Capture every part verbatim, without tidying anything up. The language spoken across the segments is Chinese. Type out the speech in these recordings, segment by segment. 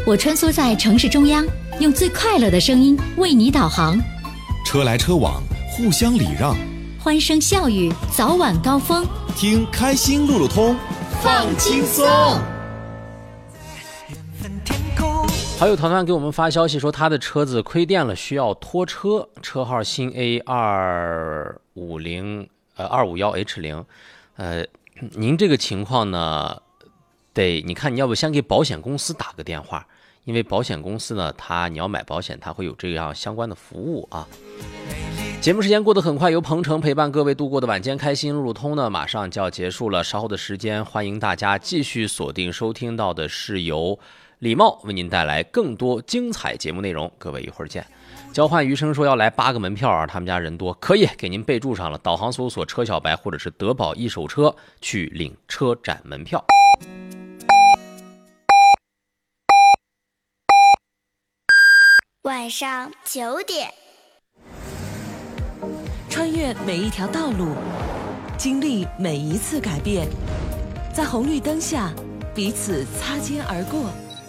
我穿梭在城市中央，用最快乐的声音为你导航。 车来车往，互相礼让， 欢声笑语，早晚高峰。 听开心路路通，放轻松。 好友团团给我们发消息说，他的车子亏电了，需要拖车，车号新 A 二五零呃二五一 H 零，呃，您这个情况呢，得你看你要不先给保险公司打个电话，因为保险公司呢，它你要买保险，它会有这样相关的服务啊。节目时间过得很快，由鹏程陪伴各位度过的晚间开心路路通呢，马上就要结束了。稍后的时间，欢迎大家继续锁定收听到的是由礼貌为您带来更多精彩节目内容。各位一会儿见。交换余生说要来八个门票啊，他们家人多，可以给您备注上了。导航搜索车小白或者是德宝一手车去领车展门票。 晚上九点， 穿越每一条道路，经历每一次改变，在红绿灯下彼此擦肩而过，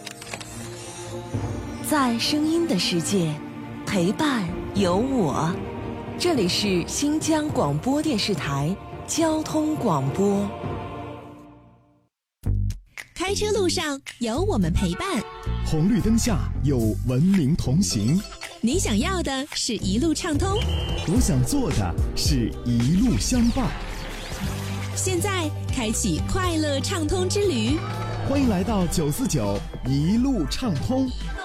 在声音的世界陪伴有我。这里是新疆广播电视台交通广播。 开车路上有我们陪伴， 红绿灯下有文明同行。 你想要的是一路畅通， 我想做的是一路相伴。 现在开启快乐畅通之旅， 欢迎来到九四九一路畅通。